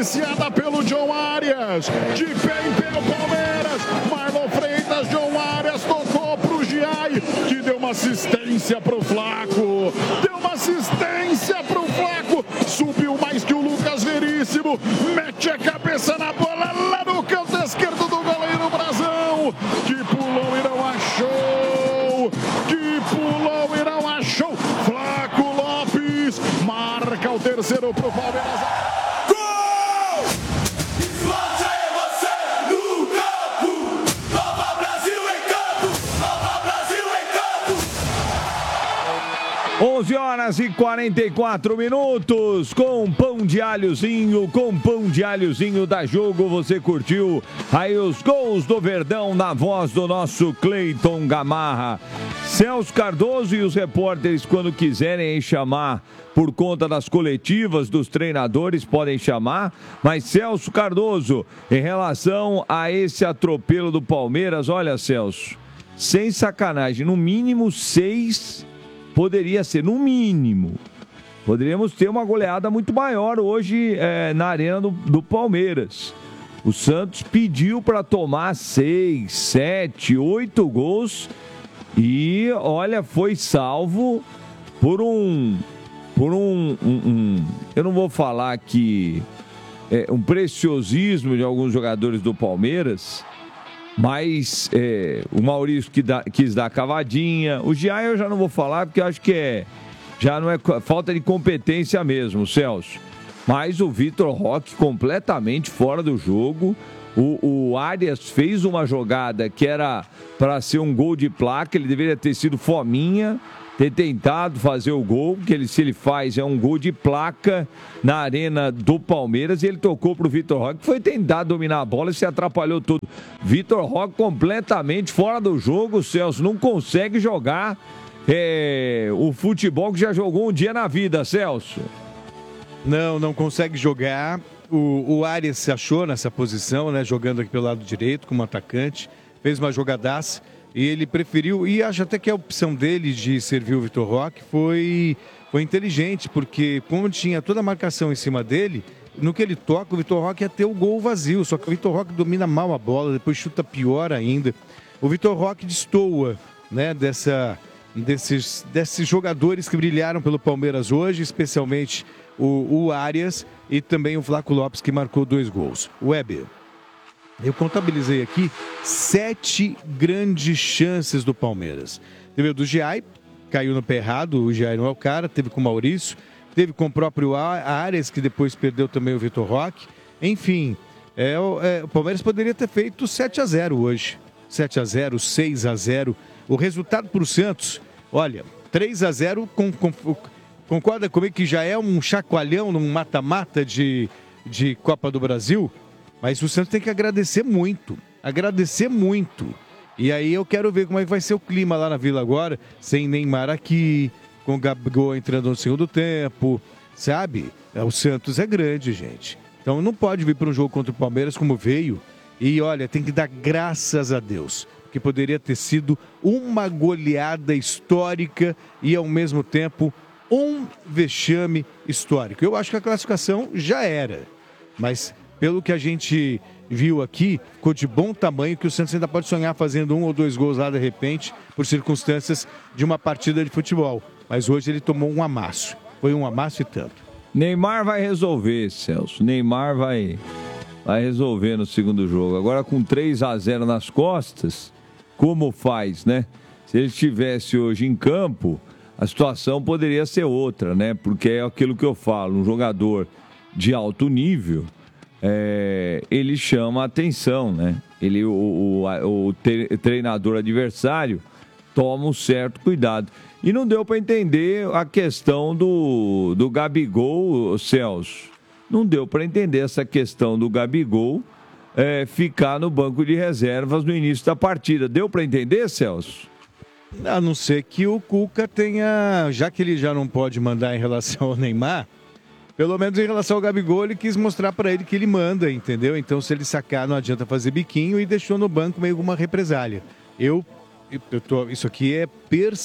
iniciada pelo John Arias. De pé em pé o Palmeiras. Marlon Freitas, John Arias tocou pro Giai, que deu uma assistência pro Flaco. Deu uma assistência pro Flaco. Subiu mais que o Lucas Veríssimo. Mete a cabeça na bola lá no canto esquerdo do goleiro Brazão. Que pulou e não achou. Que pulou e não achou. Flaco Lopes marca o terceiro pro Palmeiras. Gol! Explode a emoção no campo. Nova Brasil em campo. Nova Brasil em campo. 11 horas e 44 minutos, com pão de alhozinho da Jogo, você curtiu aí os gols do Verdão na voz do nosso Cleiton Gamarra. Celso Cardoso e os repórteres, quando quiserem chamar por conta das coletivas dos treinadores, podem chamar, mas Celso Cardoso, em relação a esse atropelo do Palmeiras, olha, Celso, sem sacanagem, no mínimo 6... poderia ser, no mínimo. Poderíamos ter uma goleada muito maior hoje na arena do Palmeiras. O Santos pediu para tomar 6, 7, 8 gols e, olha, foi salvo por um eu não vou falar que um preciosismo de alguns jogadores do Palmeiras, mas o Maurício quis dar cavadinha. O Giai eu já não vou falar, porque acho que já não é falta de competência mesmo, Celso. Mas o Vitor Roque completamente fora do jogo. O Arias fez uma jogada que era para ser um gol de placa, ele deveria ter sido fominha, ter tentado fazer o gol, que se ele faz é um gol de placa na arena do Palmeiras, e ele tocou pro Vitor Roque, que foi tentar dominar a bola e se atrapalhou tudo. Vitor Roque completamente fora do jogo, Celso, não consegue jogar o futebol que já jogou um dia na vida, Celso. Não consegue jogar. O Arias se achou nessa posição, né, jogando aqui pelo lado direito como atacante, fez uma jogadaça. E ele preferiu, e acho até que a opção dele de servir o Vitor Roque foi inteligente, porque como tinha toda a marcação em cima dele, no que ele toca, o Vitor Roque ia ter o gol vazio, só que o Vitor Roque domina mal a bola, depois chuta pior ainda. O Vitor Roque destoa, né, desses jogadores que brilharam pelo Palmeiras hoje, especialmente o Arias e também o Flaco Lopes, que marcou 2 gols. Weber. Eu contabilizei aqui 7 grandes chances do Palmeiras. Teve o do Giai, caiu no pé errado, o Giai não é o cara, teve com o Maurício, teve com o próprio Arias, que depois perdeu também o Vitor Roque. Enfim, o Palmeiras poderia ter feito 7-0 hoje. 7-0, 6-0. O resultado para o Santos, olha, 3-0, concorda comigo que já é um chacoalhão num mata-mata de Copa do Brasil? Mas o Santos tem que agradecer muito. E aí eu quero ver como é que vai ser o clima lá na Vila agora, sem Neymar aqui, com o Gabigol entrando no segundo tempo, sabe? O Santos é grande, gente. Então não pode vir para um jogo contra o Palmeiras como veio. E olha, tem que dar graças a Deus, porque poderia ter sido uma goleada histórica e ao mesmo tempo um vexame histórico. Eu acho que a classificação já era, mas pelo que a gente viu aqui, ficou de bom tamanho, que o Santos ainda pode sonhar fazendo 1 ou 2 gols lá de repente, por circunstâncias de uma partida de futebol. Mas hoje ele tomou um amasso. Foi um amasso e tanto. Neymar vai resolver, Celso. Neymar vai resolver no segundo jogo. Agora com 3-0 nas costas, como faz, né? Se ele estivesse hoje em campo, a situação poderia ser outra, né? Porque é aquilo que eu falo, um jogador de alto nível, ele chama a atenção, né? O treinador adversário toma um certo cuidado. E não deu para entender a questão do Gabigol, Celso. Não deu para entender essa questão do Gabigol ficar no banco de reservas no início da partida. Deu para entender, Celso? A não ser que o Cuca tenha, já que ele já não pode mandar em relação ao Neymar, pelo menos em relação ao Gabigol, ele quis mostrar para ele que ele manda, entendeu? Então, se ele sacar, não adianta fazer biquinho, e deixou no banco meio uma represália. Isso aqui é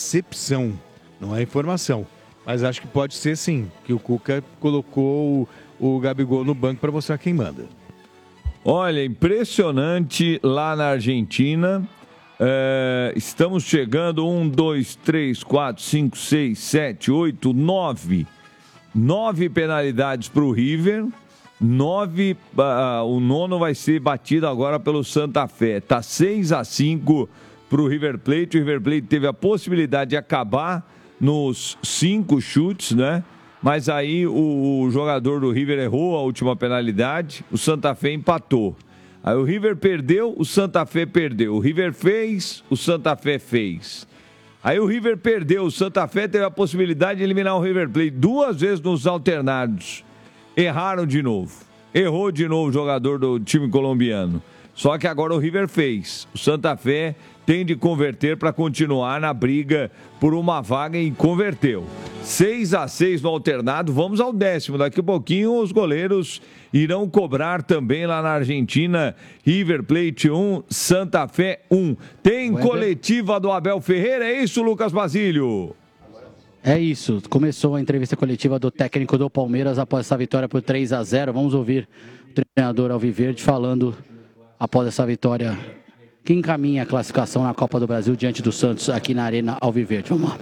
percepção, não é informação. Mas acho que pode ser sim, que o Cuca colocou o Gabigol no banco para mostrar quem manda. Olha, impressionante lá na Argentina. Estamos chegando 1, 2, 3, 4, 5, 6, 7, 8, 9. 9 penalidades para o River. 9, o nono vai ser batido agora pelo Santa Fé. Está 6-5 para o River Plate. O River Plate teve a possibilidade de acabar nos 5 chutes, né? Mas aí o jogador do River errou a última penalidade, o Santa Fé empatou. Aí o River perdeu, o Santa Fé perdeu. O River fez, o Santa Fé fez. Aí o River perdeu, o Santa Fé teve a possibilidade de eliminar o River Plate 2 vezes nos alternados. Erraram de novo. Errou de novo o jogador do time colombiano. Só que agora o River fez. O Santa Fé tem de converter para continuar na briga por uma vaga e converteu. 6-6 no alternado, vamos ao 10º. Daqui a pouquinho os goleiros irão cobrar também lá na Argentina. River Plate 1, Santa Fé 1. Tem coletiva do Abel Ferreira, é isso, Lucas Basílio? É isso, começou a entrevista coletiva do técnico do Palmeiras após essa vitória por 3-0. Vamos ouvir o treinador Alviverde falando após essa vitória que encaminha a classificação na Copa do Brasil diante do Santos aqui na Arena Alviverde. Vamos lá.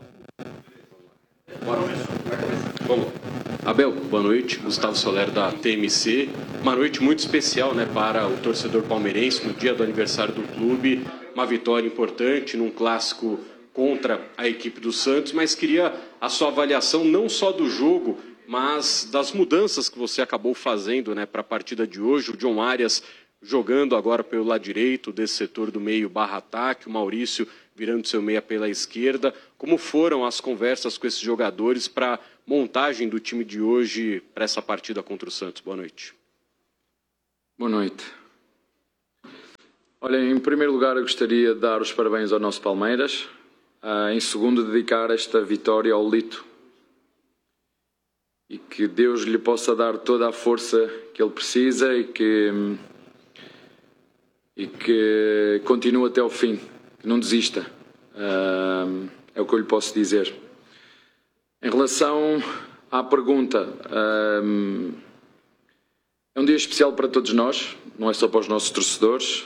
Vamos. Abel, boa noite. Gustavo Soler da TMC. Uma noite muito especial, né, para o torcedor palmeirense no dia do aniversário do clube. Uma vitória importante num clássico contra a equipe do Santos, mas queria a sua avaliação não só do jogo, mas das mudanças que você acabou fazendo, né, para a partida de hoje. O John Arias jogando agora pelo lado direito desse setor do meio barra ataque, o Maurício virando seu meia pela esquerda. Como foram as conversas com esses jogadores para montagem do time de hoje para essa partida contra o Santos? Boa noite. Boa noite. Olha, em primeiro lugar eu gostaria de dar os parabéns ao nosso Palmeiras. Em segundo, dedicar esta vitória ao Lito. E que Deus lhe possa dar toda a força que ele precisa e que continue até ao fim, que não desista. É o que eu lhe posso dizer. Em relação à pergunta, é um dia especial para todos nós, não é só para os nossos torcedores.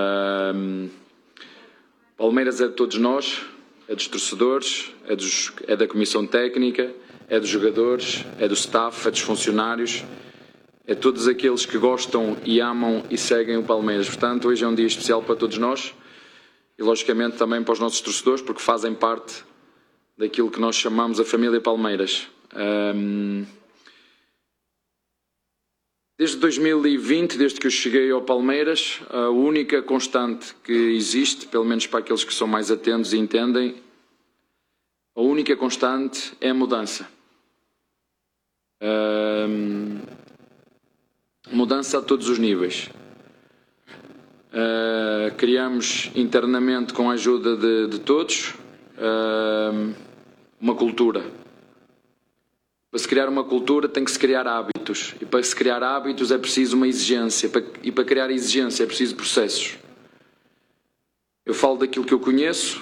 Palmeiras é de todos nós, é dos torcedores, é da comissão técnica, é dos jogadores, é do staff, é dos funcionários. É todos aqueles que gostam e amam e seguem o Palmeiras. Portanto, hoje é um dia especial para todos nós e, logicamente, também para os nossos torcedores, porque fazem parte daquilo que nós chamamos a família Palmeiras. Desde 2020, desde que eu cheguei ao Palmeiras, a única constante que existe, pelo menos para aqueles que são mais atentos e entendem, a única constante é a mudança. Mudança a todos os níveis. Criamos internamente, com a ajuda de todos, uma cultura. Para se criar uma cultura tem que se criar hábitos. E para se criar hábitos é preciso uma exigência. E para criar exigência é preciso processos. Eu falo daquilo que eu conheço.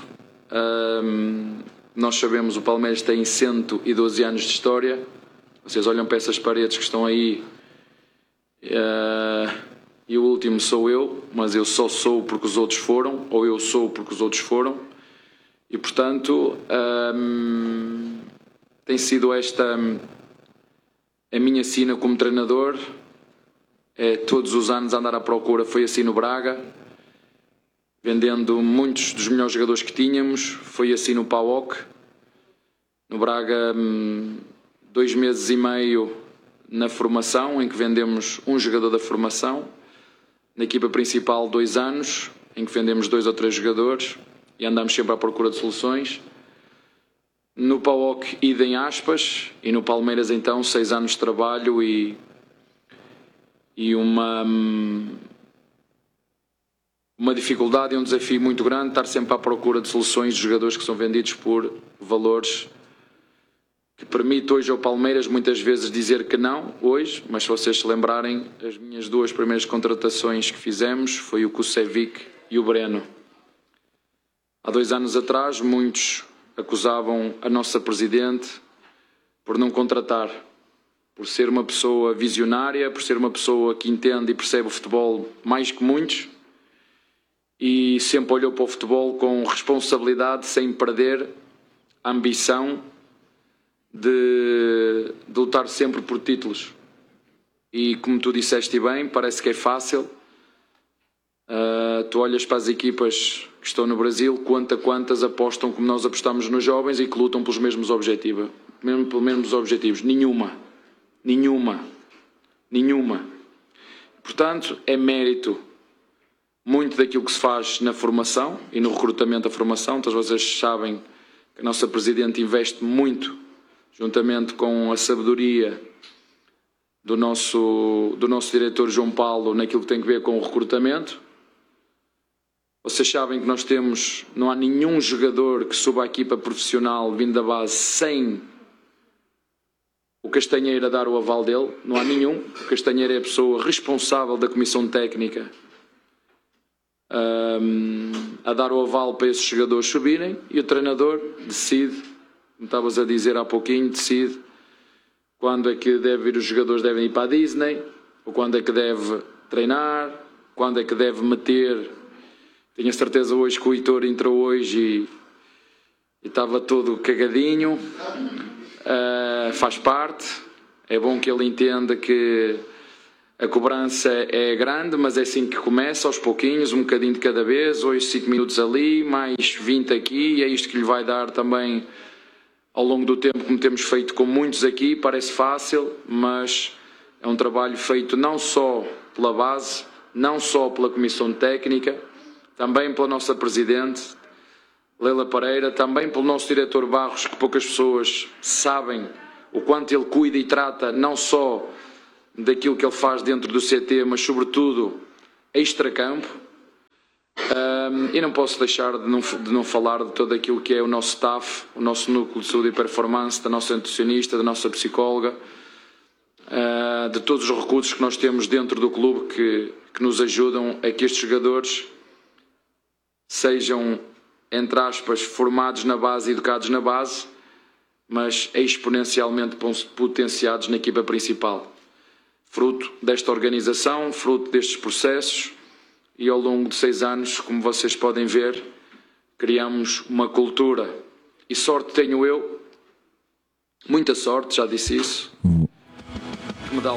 Nós sabemos, o Palmeiras tem 112 anos de história. Vocês olham para essas paredes que estão aí. E o último sou eu, mas eu só sou porque os outros foram, ou eu sou porque os outros foram, e portanto tem sido esta a minha sina como treinador, é todos os anos andar à procura. Foi assim no Braga, vendendo muitos dos melhores jogadores que tínhamos, foi assim no PAOK, no Braga 2 meses e meio na formação, em que vendemos um jogador da formação. Na equipa principal 2 anos, em que vendemos 2 ou 3 jogadores e andamos sempre à procura de soluções. No PAOK, idem aspas, e no Palmeiras então 6 anos de trabalho e uma dificuldade e um desafio muito grande, estar sempre à procura de soluções de jogadores que são vendidos por valores que permite hoje ao Palmeiras muitas vezes dizer que não, hoje, mas se vocês se lembrarem, as minhas 2 primeiras contratações que fizemos foi o Kusevic e o Breno. Há 2 anos atrás, muitos acusavam a nossa Presidente por não contratar. por ser uma pessoa visionária, por ser uma pessoa que entende e percebe o futebol mais que muitos, e sempre olhou para o futebol com responsabilidade, sem perder a ambição de lutar sempre por títulos. E como tu disseste bem, parece que é fácil. Tu olhas para as equipas que estão no Brasil, quantas apostam como nós apostamos nos jovens e que lutam pelos mesmos objetivos. Nenhuma. Portanto, é mérito muito daquilo que se faz na formação e no recrutamento da formação. Todos vocês sabem que a nossa Presidente investe muito, juntamente com a sabedoria do nosso diretor João Paulo, naquilo que tem a ver com o recrutamento. Vocês sabem que não há nenhum jogador que suba à equipa profissional vindo da base sem o Castanheira dar o aval dele. Não há nenhum. O Castanheira é a pessoa responsável da comissão técnica a dar o aval para esses jogadores subirem, e o treinador decide, como estavas a dizer há pouquinho, decide quando é que os jogadores devem ir para a Disney, ou quando é que deve treinar, quando é que deve meter. Tenho a certeza hoje que o Heitor entrou hoje e estava todo cagadinho. Faz parte. É bom que ele entenda que a cobrança é grande, mas é assim que começa, aos pouquinhos, um bocadinho de cada vez. Hoje 5 minutos ali, mais 20 aqui, e é isto que lhe vai dar também ao longo do tempo, como temos feito com muitos aqui. Parece fácil, mas é um trabalho feito não só pela base, não só pela comissão técnica, também pela nossa Presidente, Leila Pereira, também pelo nosso diretor Barros, que poucas pessoas sabem o quanto ele cuida e trata não só daquilo que ele faz dentro do CT, mas sobretudo extracampo. E não posso deixar de não falar de todo aquilo que é o nosso staff, o nosso núcleo de saúde e performance, da nossa nutricionista, da nossa psicóloga, de todos os recursos que nós temos dentro do clube que nos ajudam a que estes jogadores sejam, entre aspas, formados na base e educados na base, mas exponencialmente potenciados na equipa principal. Fruto desta organização, fruto destes processos, e ao longo de 6 anos, como vocês podem ver, criamos uma cultura. E sorte tenho eu, muita sorte, já disse isso, que me dá.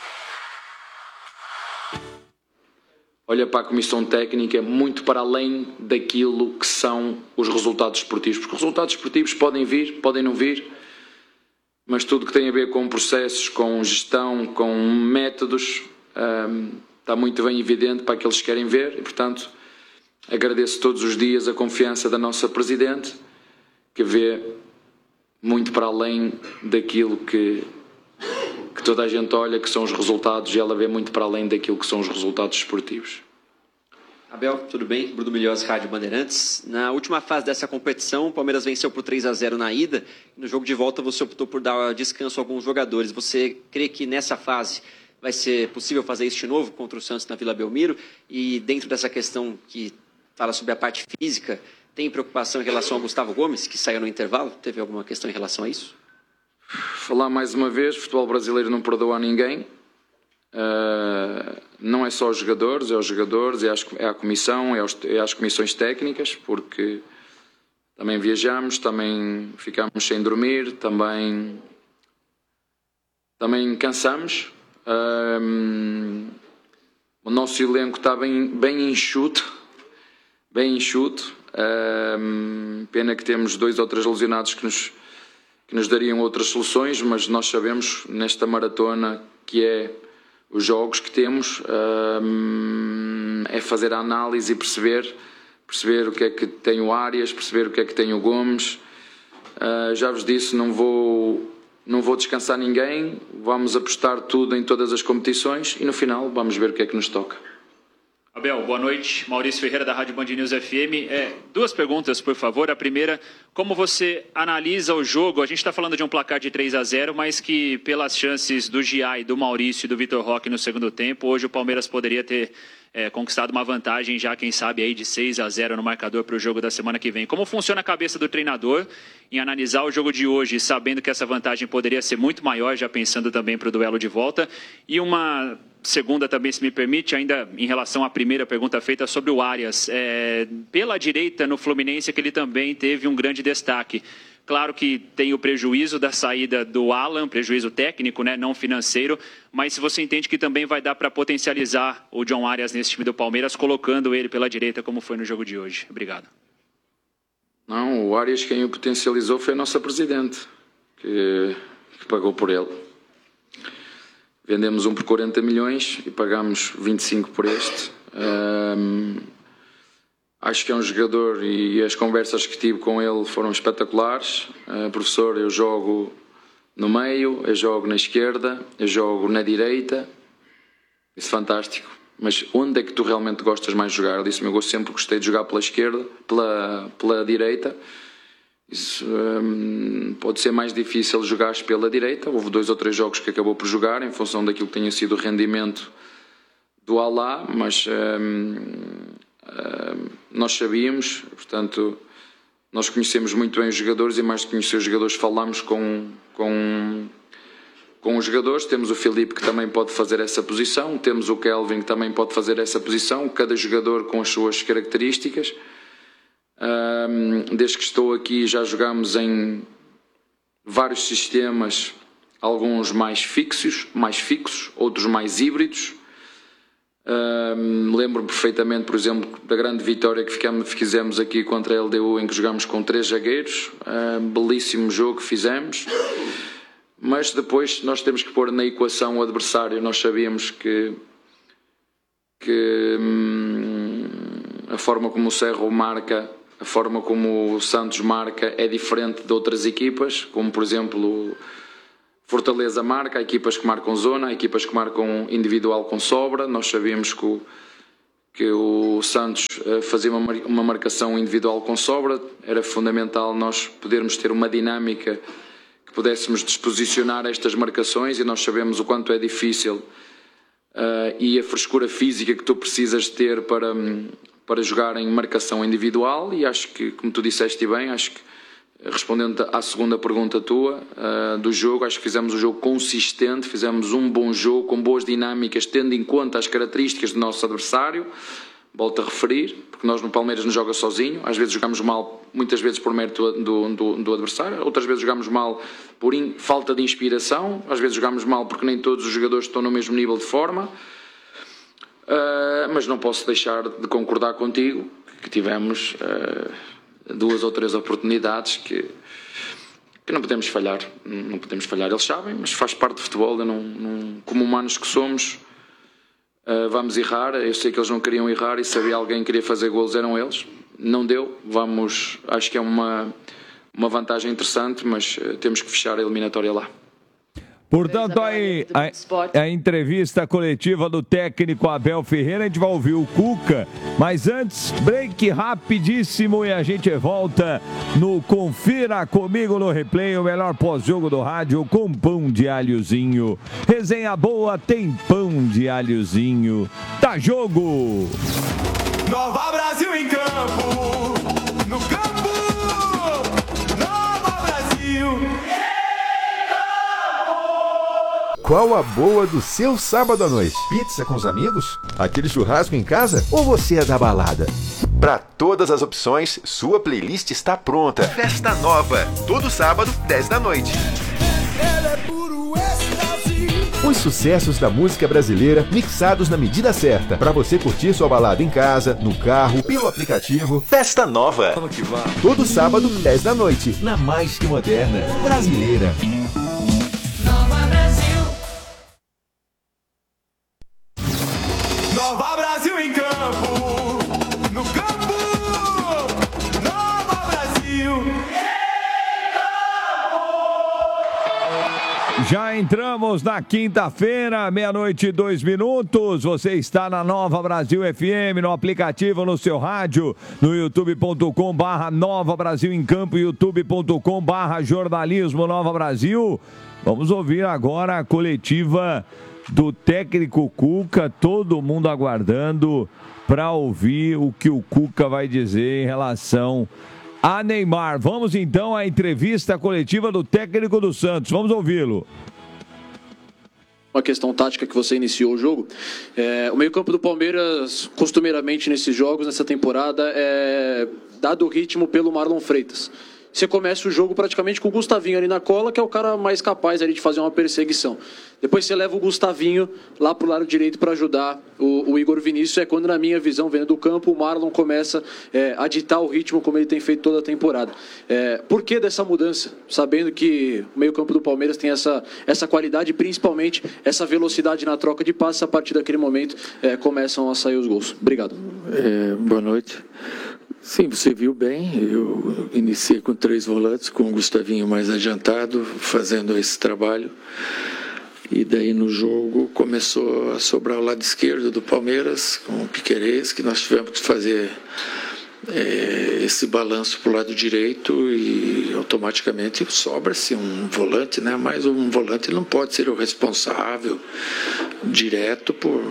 Olha para a comissão técnica muito para além daquilo que são os resultados esportivos. Porque os resultados esportivos podem vir, podem não vir, mas tudo que tem a ver com processos, com gestão, com métodos, está muito bem evidente para aqueles que querem ver. E, portanto, agradeço todos os dias a confiança da nossa Presidente, que vê muito para além daquilo que toda a gente olha, que são os resultados, e ela vê muito para além daquilo que são os resultados esportivos. Abel, tudo bem? Bruno Milhões, Rádio Bandeirantes. Na última fase dessa competição, o Palmeiras venceu por 3-0 na ida. No jogo de volta, você optou por dar descanso a alguns jogadores. Você crê que nessa fase vai ser possível fazer isso de novo contra o Santos na Vila Belmiro? E dentro dessa questão que fala sobre a parte física, tem preocupação em relação ao Gustavo Gomes, que saiu no intervalo? Teve alguma questão em relação a isso? Falar mais uma vez, o futebol brasileiro não perdoa a ninguém. Não é só os jogadores, é a comissão, é as comissões técnicas, porque também viajamos, também ficamos sem dormir, também cansamos. O nosso elenco está bem enxuto, pena que temos 2 ou 3 lesionados que nos dariam outras soluções, mas nós sabemos nesta maratona que é os jogos que temos, é fazer a análise e perceber o que é que tem o Arias, perceber o que é que tem o Gomes. Já vos disse, não vou descansar ninguém, vamos apostar tudo em todas as competições e no final vamos ver o que é que nos toca. Abel, boa noite. Maurício Ferreira, da Rádio Band News FM. Duas perguntas, por favor. A primeira, como você analisa o jogo? A gente está falando de um placar de 3-0, mas que pelas chances do Giai, do Maurício e do Vitor Roque no segundo tempo, hoje o Palmeiras poderia ter conquistado uma vantagem já, quem sabe, aí de 6-0 no marcador para o jogo da semana que vem. Como funciona a cabeça do treinador em analisar o jogo de hoje, sabendo que essa vantagem poderia ser muito maior, já pensando também para o duelo de volta? E uma segunda também, se me permite, ainda em relação à primeira pergunta feita sobre o Arias. Pela direita no Fluminense, que ele também teve um grande destaque. Claro que tem o prejuízo da saída do Alan, prejuízo técnico, né, não financeiro, mas se você entende que também vai dar para potencializar o John Arias nesse time do Palmeiras, colocando ele pela direita, como foi no jogo de hoje. Obrigado. Não, o Arias quem o potencializou foi a nossa Presidente, que pagou por ele. Vendemos um por 40 milhões e pagámos 25 por este. Acho que é um jogador e as conversas que tive com ele foram espetaculares. Professor, eu jogo no meio, eu jogo na esquerda, eu jogo na direita. Isso é fantástico. Mas onde é que tu realmente gostas mais de jogar? Eu disse-me, eu sempre gostei de jogar pela esquerda, pela direita. Isso pode ser mais difícil jogar pela direita. Houve 2 ou 3 jogos que acabou por jogar em função daquilo que tenha sido o rendimento do Alá, mas nós sabíamos, portanto, nós conhecemos muito bem os jogadores e mais de conhecer os jogadores falamos com os jogadores. Temos o Filipe que também pode fazer essa posição, temos o Kelvin que também pode fazer essa posição, cada jogador com as suas características. Desde que estou aqui já jogámos em vários sistemas, alguns mais fixos, outros mais híbridos. Lembro-me perfeitamente, por exemplo, da grande vitória que fizemos aqui contra a LDU, em que jogámos com 3 zagueiros. Belíssimo jogo que fizemos, mas depois nós temos que pôr na equação o adversário. Nós sabíamos que a forma como o Cerro marca, a forma como o Santos marca é diferente de outras equipas, como por exemplo Fortaleza marca, há equipas que marcam zona, há equipas que marcam individual com sobra. Nós sabíamos que o Santos fazia uma marcação individual com sobra. Era fundamental nós podermos ter uma dinâmica que pudéssemos disposicionar estas marcações, e nós sabemos o quanto é difícil e a frescura física que tu precisas ter para jogar em marcação individual. E acho que, como tu disseste bem, acho que respondendo à segunda pergunta tua do jogo, acho que fizemos um jogo consistente, fizemos um bom jogo com boas dinâmicas, tendo em conta as características do nosso adversário. Volto a referir, porque nós no Palmeiras não joga sozinho, às vezes jogamos mal, muitas vezes por mérito do adversário, outras vezes jogamos mal por falta de inspiração, às vezes jogamos mal porque nem todos os jogadores estão no mesmo nível de forma. Mas não posso deixar de concordar contigo que tivemos 2 ou 3 oportunidades que não podemos falhar. Não podemos falhar, eles sabem, mas faz parte do futebol. Como humanos que somos, vamos errar. Eu sei que eles não queriam errar, e se havia alguém que queria fazer golos eram eles. Não deu. Acho que é uma vantagem interessante, mas temos que fechar a eliminatória lá. Portanto, aí a entrevista coletiva do técnico Abel Ferreira. A gente vai ouvir o Cuca, mas antes, break rapidíssimo e a gente volta no Confira Comigo no Replay, o melhor pós-jogo do rádio com pão de alhozinho. Resenha boa, tem pão de alhozinho. Tá jogo! Nova Brasil em campo, no campo, Nova Brasil. Qual a boa do seu sábado à noite? Pizza com os amigos? Aquele churrasco em casa? Ou você é da balada? Para todas as opções, sua playlist está pronta. Festa Nova, todo sábado, 10 da noite. Os sucessos da música brasileira mixados na medida certa, para você curtir sua balada em casa, no carro, pelo aplicativo. Festa Nova. Todo sábado, 10 da noite, na mais que moderna brasileira. Nova Brasil em campo, no campo, Nova Brasil. Já entramos na quinta-feira, 00:02. Você está na Nova Brasil FM, no aplicativo, no seu rádio, no youtube.com/Nova Brasil em Campo, youtube.com/jornalismo Nova Brasil. Vamos ouvir agora a coletiva do técnico Cuca, todo mundo aguardando para ouvir o que o Cuca vai dizer em relação a Neymar. Vamos então à entrevista coletiva do técnico do Santos. Vamos ouvi-lo. Uma questão tática que você iniciou o jogo. O meio-campo do Palmeiras, costumeiramente nesses jogos, nessa temporada, é dado o ritmo pelo Marlon Freitas. Você começa o jogo praticamente com o Gustavinho ali na cola, que é o cara mais capaz ali de fazer uma perseguição. Depois você leva o Gustavinho lá pro lado direito para ajudar o Igor Vinícius. É quando, na minha visão, vendo do campo, o Marlon começa a ditar o ritmo como ele tem feito toda a temporada. Por que dessa mudança? Sabendo que o meio-campo do Palmeiras tem essa qualidade e principalmente essa velocidade na troca de passes. A partir daquele momento começam a sair os gols. Obrigado. Boa noite. Sim, você viu bem, eu iniciei com 3 volantes, com o Gustavinho mais adiantado, fazendo esse trabalho. E daí no jogo começou a sobrar o lado esquerdo do Palmeiras, com o Piquerez, que nós tivemos que fazer esse balanço para o lado direito e automaticamente sobra-se um volante, né? Mas um volante não pode ser o responsável direto por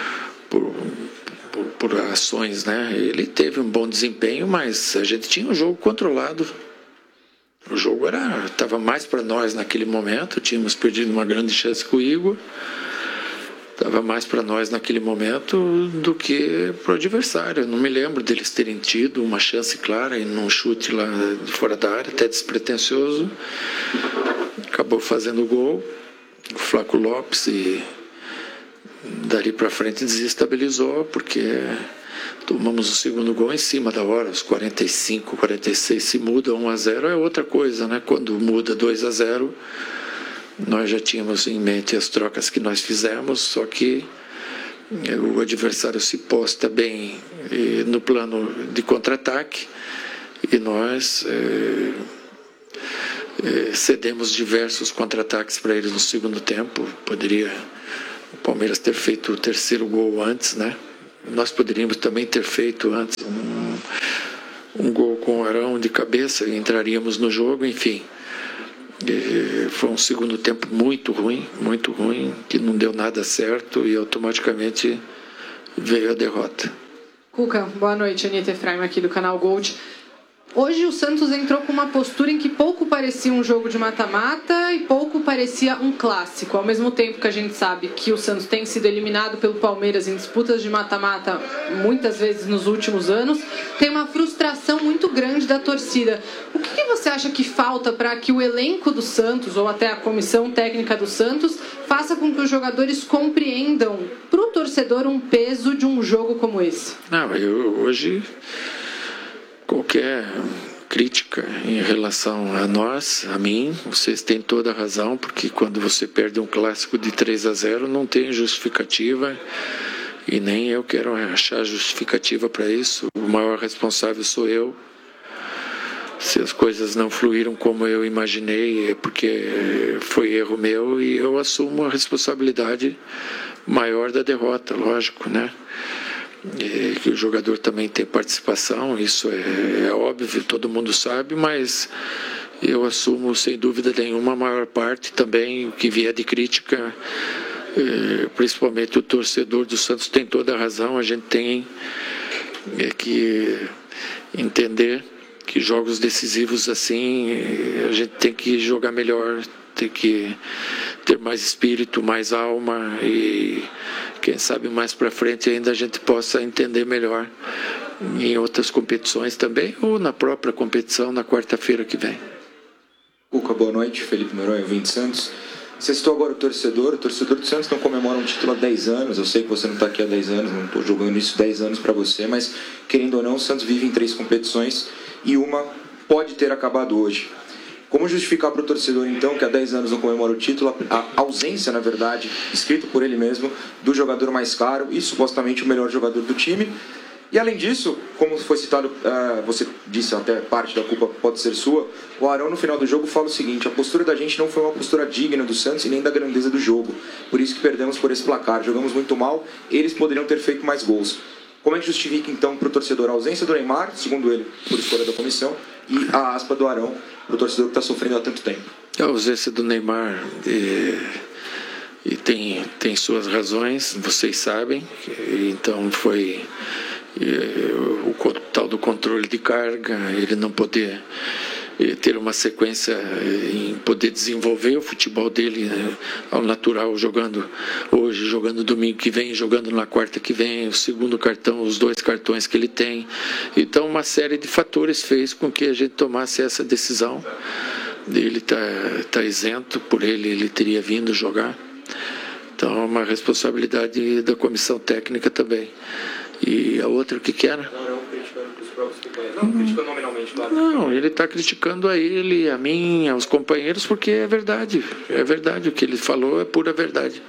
ações, né? Ele teve um bom desempenho, mas a gente tinha um jogo controlado. O jogo estava mais para nós naquele momento. Tínhamos perdido uma grande chance com o Igor. Estava mais para nós naquele momento do que para o adversário. Eu não me lembro deles terem tido uma chance clara e num chute lá de fora da área, até despretensioso. Acabou fazendo o gol. O Flaco Lopes e dali para frente desestabilizou, porque tomamos o segundo gol em cima da hora, os 45, 46. Se muda 1-0 é outra coisa, né? Quando muda 2-0, nós já tínhamos em mente as trocas que nós fizemos, só que o adversário se posta bem no plano de contra-ataque e nós cedemos diversos contra-ataques para eles no segundo tempo. Poderia o Palmeiras ter feito o terceiro gol antes, né? Nós poderíamos também ter feito antes um gol com o Arão de cabeça e entraríamos no jogo, enfim. Foi um segundo tempo muito ruim, que não deu nada certo e automaticamente veio a derrota. Cuca, boa noite. Anitta Efraim aqui do canal Gold. Hoje o Santos entrou com uma postura em que pouco parecia um jogo de mata-mata e pouco parecia um clássico. Ao mesmo tempo que a gente sabe que o Santos tem sido eliminado pelo Palmeiras em disputas de mata-mata muitas vezes nos últimos anos, tem uma frustração muito grande da torcida. O que você acha que falta para que o elenco do Santos, ou até a comissão técnica do Santos, faça com que os jogadores compreendam para o torcedor um peso de um jogo como esse? Hoje qualquer crítica em relação a nós, a mim, vocês têm toda a razão, porque quando você perde um clássico de 3-0 não tem justificativa e nem eu quero achar justificativa para isso. O maior responsável sou eu. Se as coisas não fluíram como eu imaginei é porque foi erro meu e eu assumo a responsabilidade maior da derrota, lógico, né? Que o jogador também tem participação, isso é óbvio, todo mundo sabe, mas eu assumo sem dúvida nenhuma a maior parte também. O que vier de crítica, principalmente o torcedor do Santos tem toda a razão. A gente tem que entender que jogos decisivos assim a gente tem que jogar melhor, tem que ter mais espírito, mais alma e quem sabe mais para frente ainda a gente possa entender melhor em outras competições também ou na própria competição na quarta-feira que vem. Cuca, boa noite. Felipe Noronha, 20 Santos. Você citou agora o torcedor do Santos não comemora um título há 10 anos, eu sei que você não está aqui há 10 anos, não estou jogando isso 10 anos para você, mas querendo ou não, o Santos vive em 3 competições e uma pode ter acabado hoje. Como justificar para o torcedor, então, que há 10 anos não comemora o título, a ausência, na verdade, escrito por ele mesmo, do jogador mais caro e supostamente o melhor jogador do time? E além disso, como foi citado, você disse até parte da culpa pode ser sua, o Arão no final do jogo fala o seguinte: a postura da gente não foi uma postura digna do Santos e nem da grandeza do jogo, por isso que perdemos por esse placar, jogamos muito mal, eles poderiam ter feito mais gols. Como é que justifica então para o torcedor a ausência do Neymar, segundo ele, por escolha da comissão, e a aspa do Arão para o torcedor que está sofrendo há tanto tempo? A ausência do Neymar e tem suas razões, vocês sabem, então foi o tal do controle de carga, ele não poder ter uma sequência em poder desenvolver o futebol dele ao natural, jogando hoje, jogando domingo que vem, jogando na quarta que vem, o segundo cartão, os 2 cartões que ele tem. Então uma série de fatores fez com que a gente tomasse essa decisão. Ele tá isento, por ele teria vindo jogar. Então é uma responsabilidade da comissão técnica também. E a outra, o que era? Não criticando nominalmente, claro. Não, ele está criticando a ele, a mim, aos companheiros, porque é verdade. É verdade, o que ele falou é pura verdade.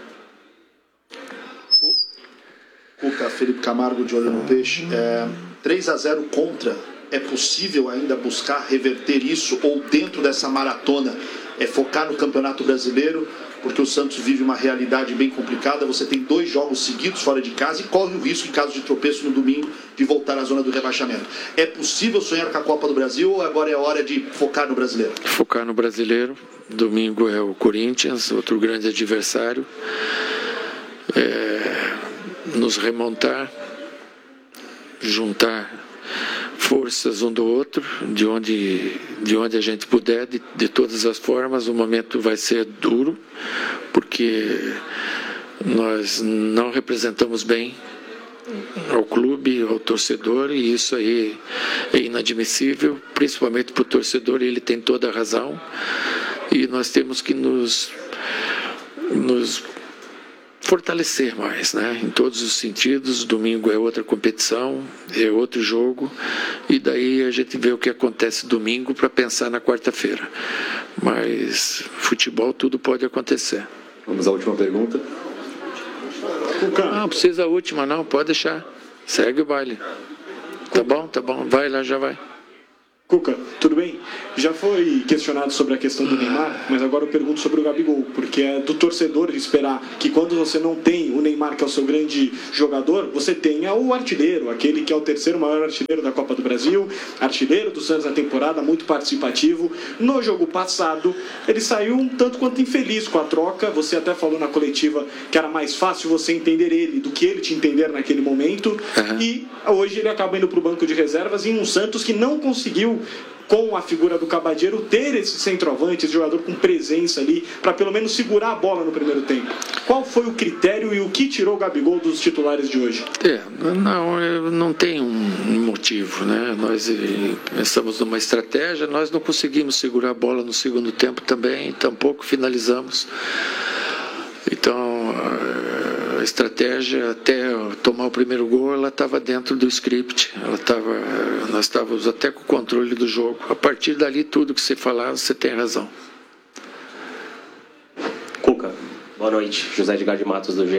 Cuca, Felipe Camargo de Olho no Peixe. 3-0 contra. É possível ainda buscar reverter isso ou dentro dessa maratona focar no Campeonato Brasileiro? Porque o Santos vive uma realidade bem complicada. Você tem 2 jogos seguidos fora de casa e corre o risco, em caso de tropeço no domingo, de voltar à zona do rebaixamento. É possível sonhar com a Copa do Brasil ou agora é hora de focar no Brasileiro? Focar no Brasileiro. Domingo é o Corinthians, outro grande adversário. Nos remontar, juntar forças um do outro, de onde a gente puder, de todas as formas. O momento vai ser duro, porque nós não representamos bem ao clube, ao torcedor, e isso aí é inadmissível, principalmente para o torcedor, e ele tem toda a razão, e nós temos que nos fortalecer mais, né? Em todos os sentidos. Domingo é outra competição, é outro jogo, e daí a gente vê o que acontece domingo para pensar na quarta-feira. Mas futebol, tudo pode acontecer. Vamos à última pergunta. Não precisa a última, não, pode deixar. Segue o baile. Tá bom, vai lá, já vai. Cuca, tudo bem? Já foi questionado sobre a questão do Neymar, mas agora eu pergunto sobre o Gabigol, porque é do torcedor de esperar que quando você não tem o Neymar, que é o seu grande jogador, você tenha o artilheiro, aquele que é o 3º maior artilheiro da Copa do Brasil, artilheiro do Santos na temporada, muito participativo. No jogo passado, ele saiu um tanto quanto infeliz com a troca. Você até falou na coletiva que era mais fácil você entender ele do que ele te entender naquele momento. E hoje ele acaba indo para o banco de reservas em um Santos que não conseguiu, com a figura do Cabadeiro, ter esse centroavante, esse jogador com presença ali, para pelo menos segurar a bola no primeiro tempo. Qual foi o critério e o que tirou o Gabigol dos titulares de hoje? Não tem um motivo, né? Nós pensamos numa estratégia, nós não conseguimos segurar a bola no segundo tempo também, tampouco finalizamos. Então, a estratégia até tomar o primeiro gol, ela estava dentro do script. Nós estávamos até com o controle do jogo. A partir dali, tudo que você falar, você tem razão. Cuca, boa noite. José Edgar de Matos, do GE.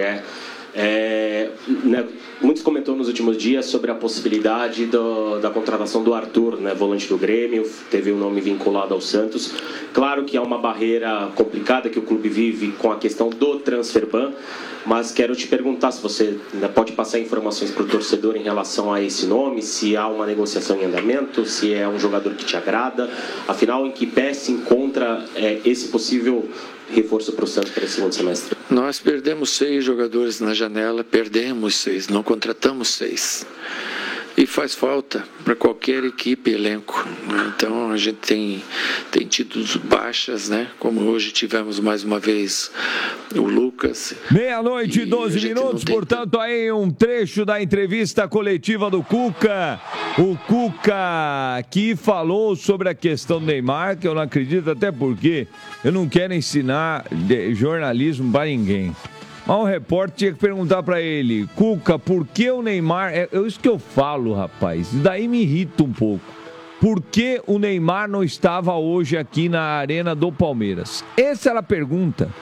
Muitos comentou nos últimos dias sobre a possibilidade da contratação do Arthur, né, volante do Grêmio, teve um nome vinculado ao Santos. Claro que há uma barreira complicada que o clube vive com a questão do transfer ban, mas quero te perguntar se você ainda pode passar informações para o torcedor em relação a esse nome, se há uma negociação em andamento, se é um jogador que te agrada, afinal, em que pé se encontra esse possível reforço para o Santos para esse segundo semestre? Nós perdemos 6 jogadores na janela, perdemos 6, não contratamos 6. E faz falta para qualquer equipe, elenco. Então a gente tem tido baixas, né? Como hoje tivemos mais uma vez o Lucas. 12:12 minutos, portanto aí um trecho da entrevista coletiva do Cuca. O Cuca que falou sobre a questão do Neymar, que eu não acredito, até porque eu não quero ensinar jornalismo para ninguém. Mas um repórter tinha que perguntar pra ele: Cuca, por que o Neymar... É isso que eu falo, rapaz. Isso daí me irrita um pouco. Por que o Neymar não estava hoje aqui na arena do Palmeiras? Essa era a pergunta.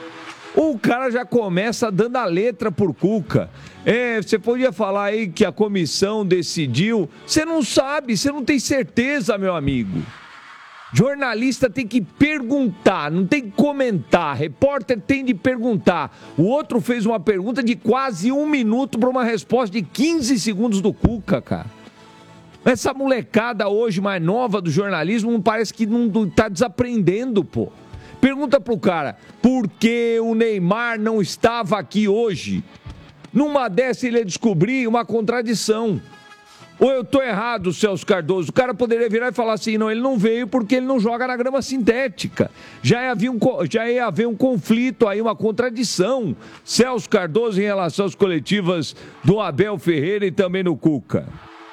O cara já começa dando a letra por Cuca. Você podia falar aí que a comissão decidiu. Você não sabe, você não tem certeza, meu amigo. Jornalista tem que perguntar, não tem que comentar. Repórter tem de perguntar. O outro fez uma pergunta de quase 1 minuto para uma resposta de 15 segundos do Cuca, cara. Essa molecada hoje mais nova do jornalismo parece que não tá desaprendendo, pô. Pergunta pro cara, por que o Neymar não estava aqui hoje? Numa dessa ele ia descobrir uma contradição. Ou eu tô errado, Celso Cardoso? O cara poderia virar e falar assim, não, ele não veio porque ele não joga na grama sintética. Já ia haver um conflito aí, uma contradição. Celso Cardoso em relação às coletivas do Abel Ferreira e também no Cuca.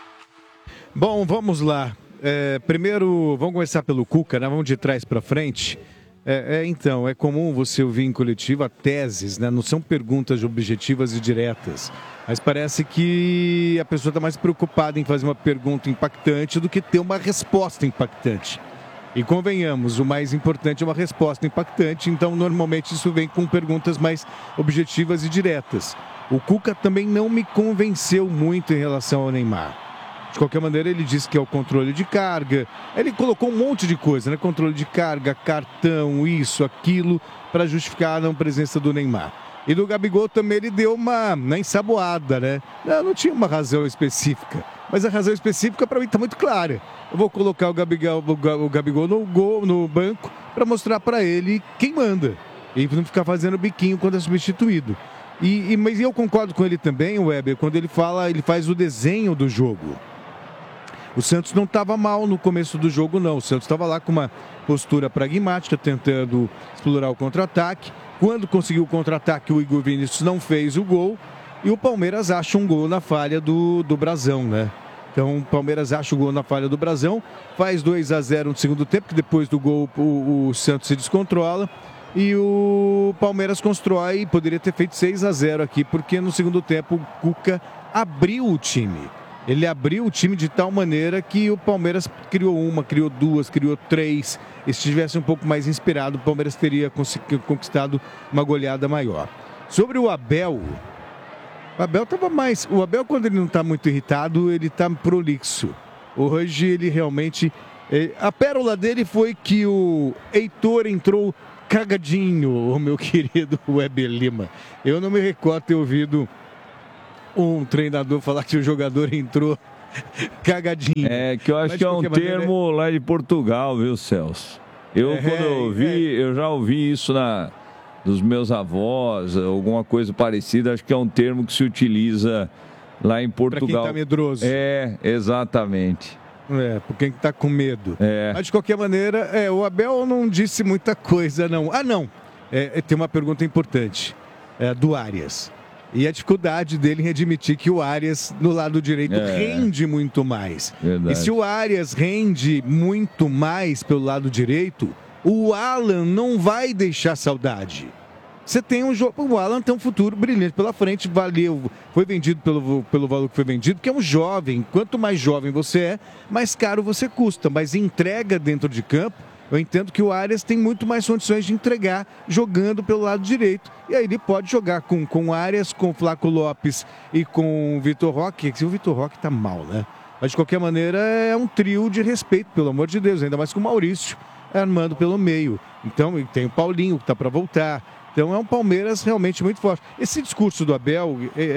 Bom, vamos lá. Primeiro, vamos começar pelo Cuca, né? Vamos de trás para frente. Então, é comum você ouvir em coletiva teses, né? Não são perguntas objetivas e diretas. Mas parece que a pessoa está mais preocupada em fazer uma pergunta impactante do que ter uma resposta impactante. E convenhamos, o mais importante é uma resposta impactante, então normalmente isso vem com perguntas mais objetivas e diretas. O Cuca também não me convenceu muito em relação ao Neymar. De qualquer maneira, ele disse que é o controle de carga. Ele colocou um monte de coisa, né? Controle de carga, cartão, isso, aquilo, para justificar a não presença do Neymar. E do Gabigol também ele deu uma ensaboada, né? Não tinha uma razão específica. Mas a razão específica para mim está muito clara. Eu vou colocar o Gabigol no banco para mostrar para ele quem manda. E não ficar fazendo biquinho quando é substituído. Mas eu concordo com ele também, Weber, quando ele faz o desenho do jogo. O Santos não estava mal no começo do jogo, não. O Santos estava lá com uma postura pragmática, tentando explorar o contra-ataque. Quando conseguiu o contra-ataque, o Igor Vinícius não fez o gol. E o Palmeiras acha um gol na falha do Brazão, né? Então o Palmeiras acha o gol na falha do Brazão. Faz 2-0 no segundo tempo, que depois do gol o Santos se descontrola. E o Palmeiras constrói, poderia ter feito 6-0 aqui, porque no segundo tempo o Cuca abriu o time. Ele abriu o time de tal maneira que o Palmeiras criou uma, criou duas, criou três. E se tivesse um pouco mais inspirado, o Palmeiras teria conquistado uma goleada maior. Sobre o Abel estava mais... O Abel, quando ele não está muito irritado, ele está prolixo. Hoje ele realmente... A pérola dele foi que o Heitor entrou cagadinho, o meu querido Weber Lima. Eu não me recordo ter ouvido um treinador falar que o jogador entrou cagadinho. Que eu acho que é um termo lá de Portugal, viu, Celso? Quando eu ouvi, eu já ouvi isso dos meus avós, alguma coisa parecida. Acho que é um termo que se utiliza lá em Portugal. Pra quem tá medroso. Exatamente. Por quem tá com medo. Mas de qualquer maneira, o Abel não disse muita coisa, não. Tem uma pergunta importante. Do Arias. E a dificuldade dele em admitir que o Arias, no lado direito, rende muito mais. Verdade. E se o Arias rende muito mais pelo lado direito, o Alan não vai deixar saudade. Você tem um jogo. O Alan tem um futuro brilhante pela frente, foi vendido pelo valor que foi vendido, porque é um jovem. Quanto mais jovem você é, mais caro você custa. Mas entrega dentro de campo, eu entendo que o Arias tem muito mais condições de entregar jogando pelo lado direito. E aí ele pode jogar com o Arias, com o Flaco Lopes e com o Vitor Roque. O Vitor Roque tá mal, né? Mas de qualquer maneira é um trio de respeito, pelo amor de Deus. Ainda mais com o Maurício armando pelo meio. Então tem o Paulinho que tá para voltar. Então é um Palmeiras realmente muito forte. Esse discurso do Abel,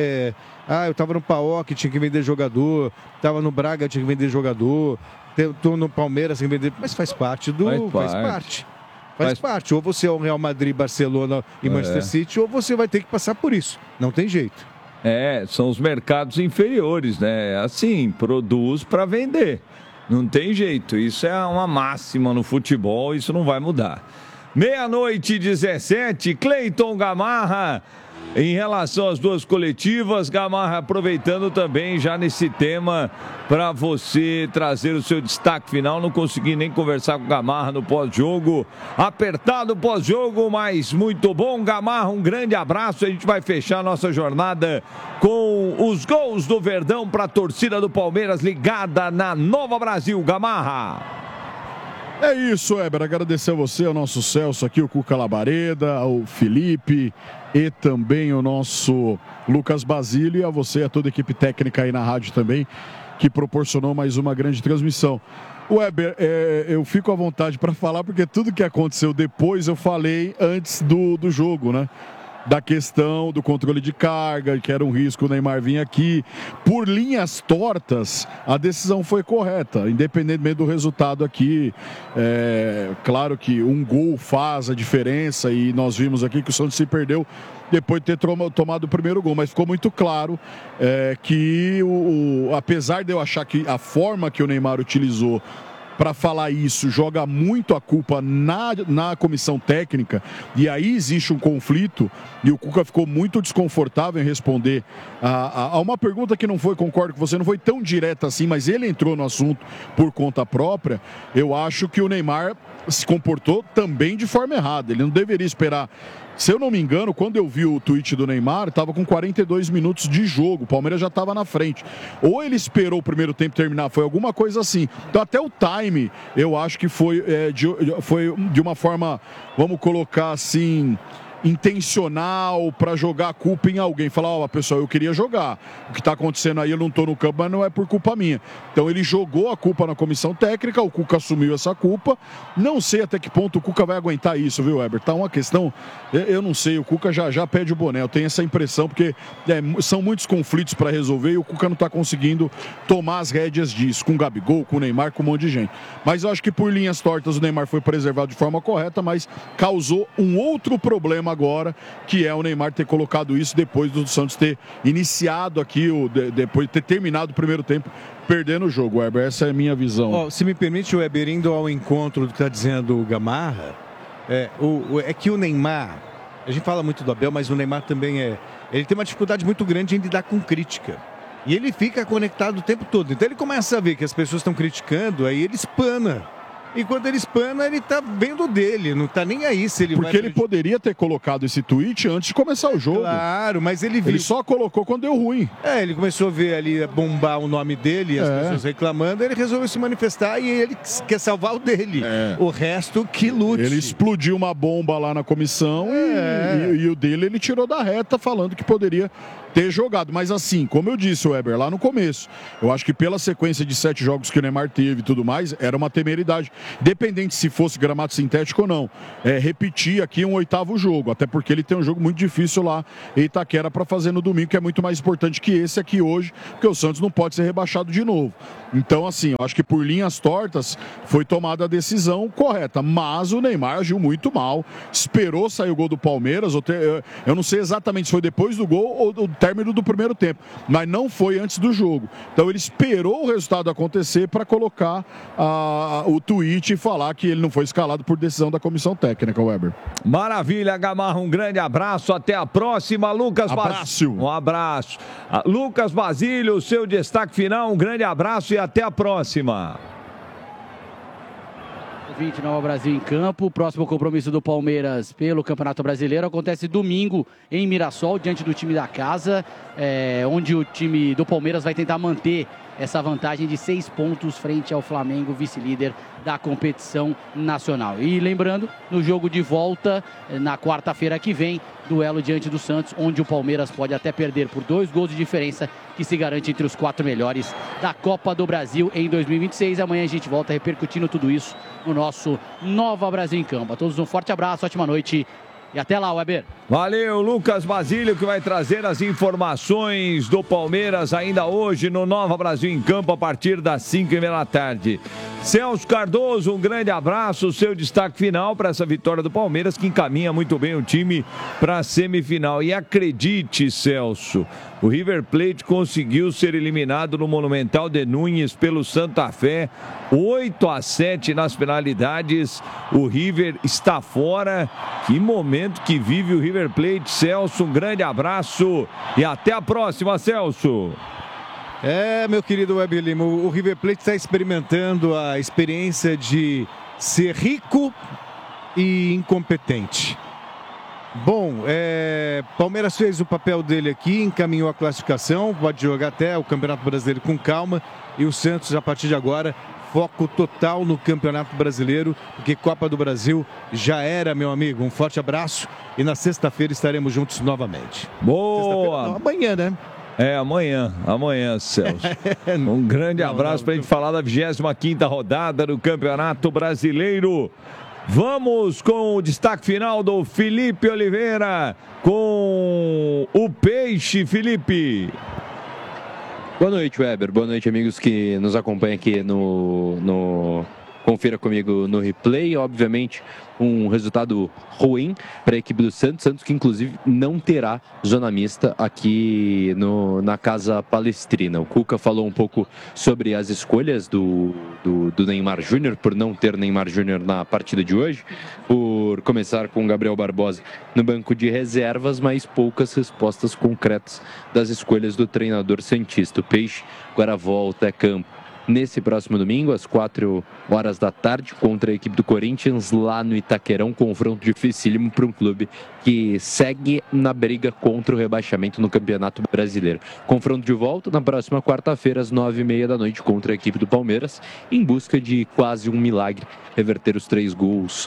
eu tava no PAOK, tinha que vender jogador. Tava no Braga, tinha que vender jogador. Estou no Palmeiras sem vender, mas faz parte Faz parte. Ou você é o Real Madrid, Barcelona e Manchester City, ou você vai ter que passar por isso. Não tem jeito. São os mercados inferiores, né? Assim, produz para vender. Não tem jeito. Isso é uma máxima no futebol, isso não vai mudar. 00:17, Cleiton Gamarra. Em relação às duas coletivas, Gamarra aproveitando também já nesse tema para você trazer o seu destaque final. Não consegui nem conversar com o Gamarra no pós-jogo. Apertado pós-jogo, mas muito bom. Gamarra, um grande abraço. A gente vai fechar a nossa jornada com os gols do Verdão para a torcida do Palmeiras ligada na Nova Brasil. Gamarra. É isso, Weber. Agradecer a você, ao nosso Celso aqui, o Cuca Labareda, ao Felipe e também o nosso Lucas Basílio e a você e a toda a equipe técnica aí na rádio também, que proporcionou mais uma grande transmissão. Weber, eu fico à vontade para falar porque tudo que aconteceu depois eu falei antes do jogo, né? Da questão do controle de carga, que era um risco o Neymar vir aqui. Por linhas tortas, a decisão foi correta, independentemente do resultado aqui. Claro que um gol faz a diferença e nós vimos aqui que o Santos se perdeu depois de ter tomado o primeiro gol, mas ficou muito claro que, apesar de eu achar que a forma que o Neymar utilizou para falar isso, joga muito a culpa na comissão técnica, e aí existe um conflito, e o Cuca ficou muito desconfortável em responder a uma pergunta que não foi, concordo com você, não foi tão direta assim, mas ele entrou no assunto por conta própria. Eu acho que o Neymar se comportou também de forma errada, ele não deveria esperar. Se eu não me engano, quando eu vi o tweet do Neymar, estava com 42 minutos de jogo, o Palmeiras já estava na frente. Ou ele esperou o primeiro tempo terminar, foi alguma coisa assim. Então até o time, eu acho que foi de uma forma, vamos colocar assim, intencional, para jogar a culpa em alguém. Falar, pessoal, eu queria jogar. O que está acontecendo aí, eu não estou no campo, mas não é por culpa minha. Então ele jogou a culpa na comissão técnica, o Cuca assumiu essa culpa. Não sei até que ponto o Cuca vai aguentar isso, viu, Weber? Tá uma questão, eu não sei, o Cuca já pede o boné. Eu tenho essa impressão, porque são muitos conflitos para resolver e o Cuca não está conseguindo tomar as rédeas disso, com o Gabigol, com o Neymar, com um monte de gente. Mas eu acho que por linhas tortas o Neymar foi preservado de forma correta, mas causou um outro problema agora, que é o Neymar ter colocado isso depois do Santos ter iniciado aqui, depois de ter terminado o primeiro tempo, perdendo o jogo, Weber. Essa é a minha visão. Se me permite, Weber, indo ao encontro do que está dizendo o Gamarra, é que o Neymar, a gente fala muito do Abel, mas o Neymar também ele tem uma dificuldade muito grande em lidar com crítica. E ele fica conectado o tempo todo. Então ele começa a ver que as pessoas estão criticando, aí ele espana. E quando ele espana, ele tá vendo dele, não tá nem aí se ele Porque ele poderia ter colocado esse tweet antes de começar o jogo. Claro, mas ele viu. Ele só colocou quando deu ruim. Ele começou a ver ali, bombar o nome dele, as pessoas reclamando, ele resolveu se manifestar e ele quer salvar o dele. O resto que lute. Ele explodiu uma bomba lá na comissão e o dele ele tirou da reta falando que poderia ter jogado. Mas assim, como eu disse, Weber, lá no começo, eu acho que pela sequência de 7 jogos que o Neymar teve e tudo mais, era uma temeridade. Dependente se fosse gramado sintético ou não. Repetir aqui um 8º jogo, até porque ele tem um jogo muito difícil lá em Itaquera para fazer no domingo, que é muito mais importante que esse aqui hoje, porque o Santos não pode ser rebaixado de novo. Então, assim, eu acho que por linhas tortas foi tomada a decisão correta, mas o Neymar agiu muito mal, esperou sair o gol do Palmeiras, eu não sei exatamente se foi depois do gol ou do término do primeiro tempo, mas não foi antes do jogo. Então ele esperou o resultado acontecer para colocar o tweet e falar que ele não foi escalado por decisão da comissão técnica, Weber. Maravilha, Gamarra, um grande abraço, até a próxima, Lucas Basílio. Um abraço. Lucas Basílio, seu destaque final, um grande abraço e até a próxima. 20 Nova Brasil em campo. O próximo compromisso do Palmeiras pelo Campeonato Brasileiro acontece domingo em Mirassol, diante do time da casa, onde o time do Palmeiras vai tentar manter essa vantagem de 6 pontos frente ao Flamengo, vice-líder da competição nacional. E lembrando, no jogo de volta, na quarta-feira que vem, duelo diante do Santos, onde o Palmeiras pode até perder por 2 gols de diferença, que se garante entre os 4 melhores da Copa do Brasil em 2026. Amanhã a gente volta repercutindo tudo isso no nosso Nova Brasil em Campo. A todos um forte abraço, ótima noite e até lá, Weber. Valeu, Lucas Basílio, que vai trazer as informações do Palmeiras ainda hoje no Nova Brasil em Campo, a partir das 5h30 da tarde. Celso Cardoso, um grande abraço, seu destaque final para essa vitória do Palmeiras, que encaminha muito bem o time para a semifinal. E acredite, Celso, o River Plate conseguiu ser eliminado no Monumental de Núñez pelo Santa Fé, 8-7 nas penalidades. O River está fora. Que momento que vive o River Plate. Celso, um grande abraço e até a próxima, Celso. Meu querido Weber Lima, o River Plate está experimentando a experiência de ser rico e incompetente. Bom, Palmeiras fez o papel dele aqui, encaminhou a classificação, pode jogar até o Campeonato Brasileiro com calma, e o Santos, a partir de agora, foco total no Campeonato Brasileiro, porque Copa do Brasil já era, meu amigo. Um forte abraço e na sexta-feira estaremos juntos novamente. Boa! Não, amanhã, né? Amanhã, Celso. Um grande abraço para a gente falar da 25ª rodada do Campeonato Brasileiro. Vamos com o destaque final do Felipe Oliveira com o Peixe. Felipe. Boa noite, Weber. Boa noite, amigos que nos acompanham aqui no Confira comigo no replay. Obviamente, um resultado ruim para a equipe do Santos. Santos que, inclusive, não terá zona mista aqui na Casa Palestrina. O Cuca falou um pouco sobre as escolhas do Neymar Júnior, por não ter Neymar Júnior na partida de hoje, por começar com Gabriel Barbosa no banco de reservas, mas poucas respostas concretas das escolhas do treinador santista. O Peixe agora volta a campo nesse próximo domingo, às 4 horas da tarde, contra a equipe do Corinthians, lá no Itaquerão. Confronto dificílimo para um clube que segue na briga contra o rebaixamento no Campeonato Brasileiro. Confronto de volta na próxima quarta-feira, às 9h30 da noite, contra a equipe do Palmeiras, em busca de quase um milagre, reverter os 3 gols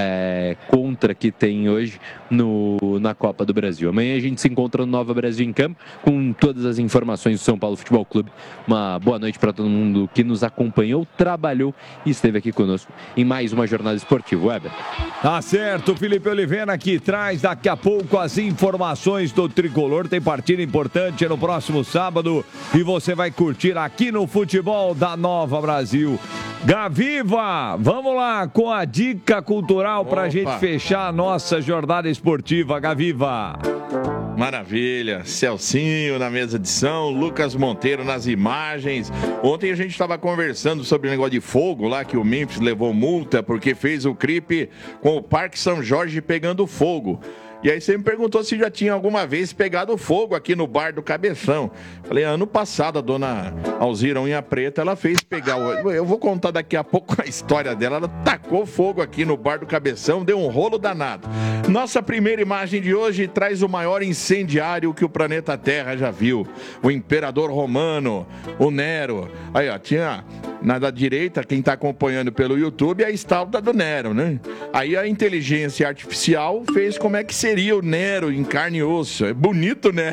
contra que tem hoje na Copa do Brasil. Amanhã a gente se encontra no Nova Brasil em Campo, com todas as informações do São Paulo Futebol Clube. Uma boa noite para todo mundo que nos acompanhou, trabalhou e esteve aqui conosco em mais uma jornada esportiva. Weber. Tá certo, Felipe Oliveira que traz daqui a pouco as informações do Tricolor. Tem partida importante no próximo sábado e você vai curtir aqui no Futebol da Nova Brasil. Gaviva, vamos lá com a dica cultural para a gente fechar a nossa jornada esportiva. Gaviva. Maravilha, Celcinho na mesa de som, Lucas Monteiro nas imagens. Ontem a gente estava conversando sobre o negócio de fogo lá, que o Memphis levou multa porque fez o clipe com o Parque São Jorge pegando fogo. E aí você me perguntou se já tinha alguma vez pegado fogo aqui no bar do Cabeção. Falei, ano passado a dona Alzira Unha Preta, ela fez pegar... Eu vou contar daqui a pouco a história dela. Ela tacou fogo aqui no bar do Cabeção, deu um rolo danado. Nossa primeira imagem de hoje traz o maior incendiário que o planeta Terra já viu. O imperador romano, o Nero. Aí, ó, tinha... Na da direita, quem está acompanhando pelo YouTube, é a estátua do Nero, né? Aí a inteligência artificial fez como é que seria o Nero em carne e osso. É bonito, né?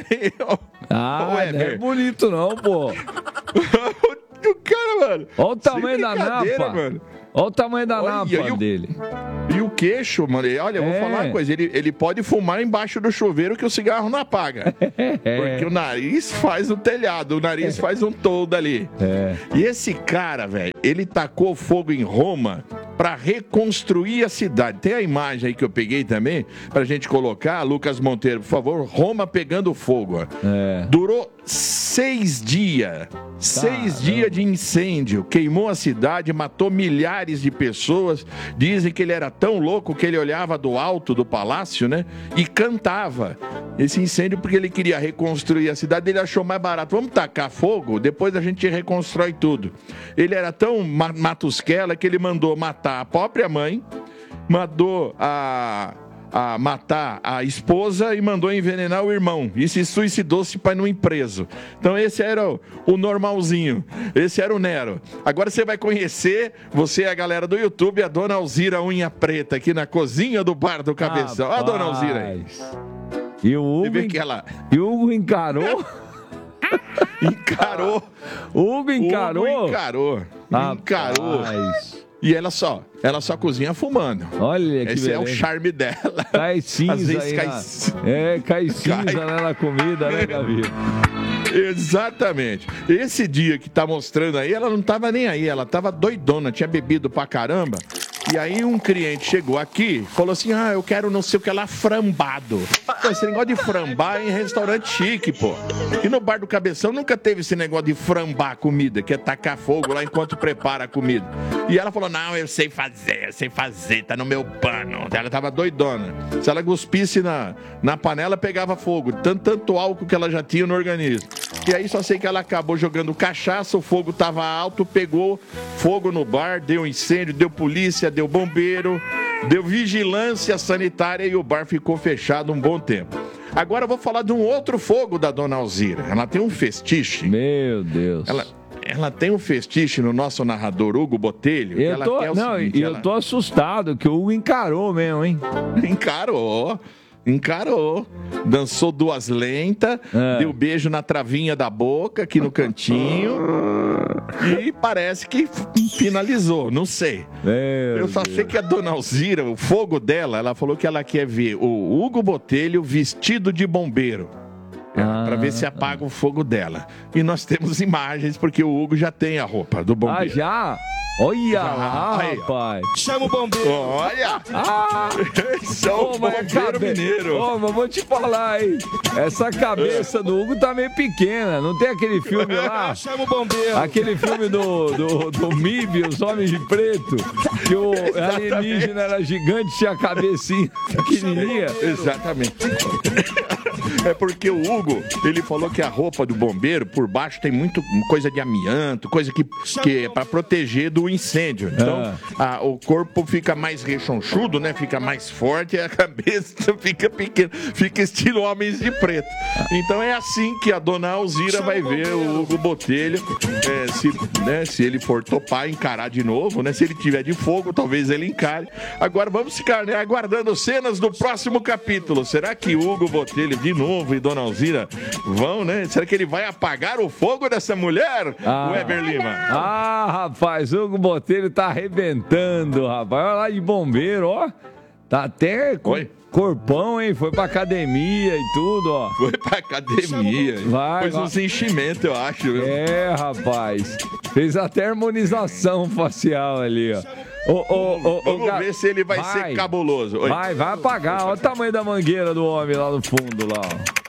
Não é bonito não, pô. O cara, mano. Olha o tamanho da napa. Mano. Olha o tamanho da napa dele. E o queixo, mano, olha, eu vou falar uma coisa, ele pode fumar embaixo do chuveiro que o cigarro não apaga. Porque o nariz faz o telhado, o nariz faz um toldo ali. E esse cara, velho, ele tacou fogo em Roma para reconstruir a cidade. Tem a imagem aí que eu peguei também, pra gente colocar, Lucas Monteiro, por favor, Roma pegando fogo. Ó. Durou 6 dias. 6 dias de incêndio. Queimou a cidade, matou milhares de pessoas. Dizem que ele era tão louco que ele olhava do alto do palácio, né? E cantava esse incêndio porque ele queria reconstruir a cidade. Ele achou mais barato. Vamos tacar fogo, depois a gente reconstrói tudo. Ele era tão matusquela que ele mandou matar a própria mãe, mandou a matar a esposa e mandou envenenar o irmão. E se suicidou-se para não ir preso. Então esse era o normalzinho. Esse era o Nero. Agora você vai conhecer, você e a galera do YouTube, a dona Alzira Unha Preta, aqui na cozinha do bar do Cabeção. Olha a dona Alzira aí. E o Hugo encarou... O Hugo encarou. E ela só cozinha fumando. Olha que esse é o charme dela. Cai cinza. Às vezes aí cai cinza na comida, né, Gabi? Exatamente. Esse dia que tá mostrando aí, ela não tava nem aí, ela tava doidona, tinha bebido pra caramba. E aí um cliente chegou aqui, falou assim, eu quero não sei o que lá, frambado. Pô, esse negócio de frambar é em restaurante chique, pô. E no bar do Cabeção nunca teve esse negócio de frambar a comida, que é tacar fogo lá enquanto prepara a comida. E ela falou, não, eu sei fazer, tá no meu pano. Ela tava doidona. Se ela cuspisse na panela, pegava fogo. Tanto álcool que ela já tinha no organismo. E aí só sei que ela acabou jogando cachaça, o fogo tava alto, pegou fogo no bar, deu incêndio, deu polícia, deu bombeiro, deu vigilância sanitária e o bar ficou fechado um bom tempo. Agora eu vou falar de um outro fogo da dona Alzira. Ela tem um festiche. Meu Deus. ela tem um fetiche no nosso narrador Hugo Botelho. Eu tô assustado que o Hugo encarou mesmo, hein? Encarou. Dançou 2 lentas, deu beijo na travinha da boca, aqui no cantinho. E parece que finalizou, não sei. Eu só sei que a dona Alzira, o fogo dela, ela falou que ela quer ver o Hugo Botelho vestido de bombeiro. Pra ver se apaga o fogo dela. E nós temos imagens, porque o Hugo já tem a roupa do bombeiro. Já? Olha lá, aí, rapaz. Chama o bombeiro. Olha. Esse é o bombeiro mineiro. Mas vou te falar, hein? Essa cabeça do Hugo tá meio pequena. Não tem aquele filme lá? Chama o bombeiro. Aquele filme do MIB, Os Homens de Preto, que o alienígena era gigante e tinha a cabecinha pequenininha. Exatamente. É porque o Hugo, ele falou que a roupa do bombeiro, por baixo, tem muito coisa de amianto, coisa que é pra proteger do incêndio. Então, o corpo fica mais rechonchudo, né? Fica mais forte e a cabeça fica pequena. Fica estilo Homens de Preto. Então é assim que a dona Alzira vai ver o Hugo Botelho. Se ele for topar, encarar de novo, né? Se ele tiver de fogo, talvez ele encare. Agora vamos ficar, né, aguardando cenas do próximo capítulo. Será que Hugo Botelho de novo e dona Alzira vão, né? Será que ele vai apagar o fogo dessa mulher, Weber Lima? Rapaz, o Hugo Botelho tá arrebentando, rapaz. Olha lá de bombeiro, ó. Tá até corpão, hein? Foi pra academia e tudo, ó. Foi pra academia. Fez uns enchimentos, eu acho. Viu? Rapaz. Fez até harmonização facial ali, ó. Vamos ver se ele vai ser cabuloso. Vai apagar. Olha o tamanho da mangueira do homem lá no fundo, lá, ó.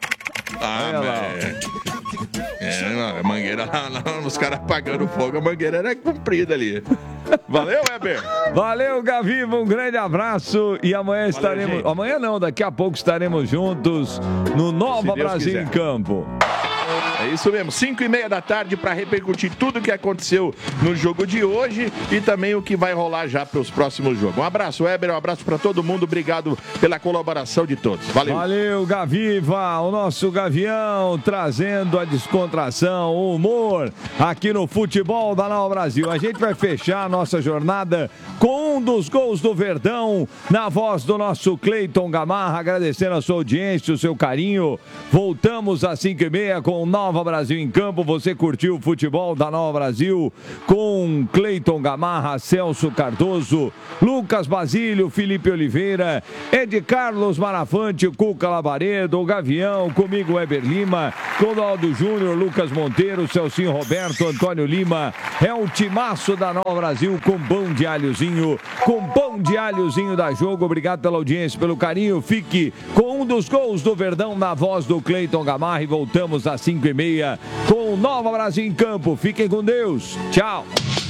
A mangueira lá, os caras apagando fogo, a mangueira era comprida ali. Valeu, Weber. Valeu, Gaviva, um grande abraço e amanhã estaremos... gente. Amanhã não, daqui a pouco estaremos juntos no Nova Brasil quiser. em Campo. É isso mesmo, 5:30 da tarde para repercutir tudo o que aconteceu no jogo de hoje e também o que vai rolar já para os próximos jogos. Um abraço, Weber, um abraço para todo mundo, obrigado pela colaboração de todos. Valeu. Valeu, Gaviva, o nosso Gavião trazendo a descontração, o humor aqui no futebol da Nova Brasil. A gente vai fechar a nossa jornada com um dos gols do Verdão, na voz do nosso Cleiton Gamarra, agradecendo a sua audiência, o seu carinho. Voltamos às 5:30 com o Nova Brasil em Campo. Você curtiu o futebol da Nova Brasil com Cleiton Gamarra, Celso Cardoso, Lucas Basílio, Felipe Oliveira, Ed Carlos Marafante, Cuca Labaredo, o Gavião, comigo Weber Lima, Clodoaldo Júnior, Lucas Monteiro, Celcinho Roberto, Antônio Lima. É um timaço da Nova Brasil com pão de alhozinho, da Jogo. Obrigado pela audiência, pelo carinho. Fique com um dos gols do Verdão na voz do Cleiton Gamarra e voltamos às 5:30 com o Nova Brasil em Campo. Fiquem com Deus. Tchau.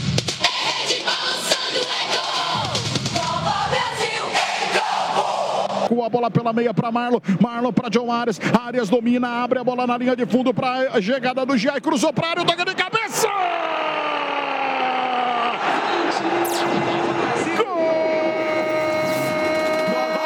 Com a bola pela meia para Marlon para John Arias. Arias domina, abre a bola na linha de fundo para a chegada do Giai. Cruzou para área, toca de cabeça!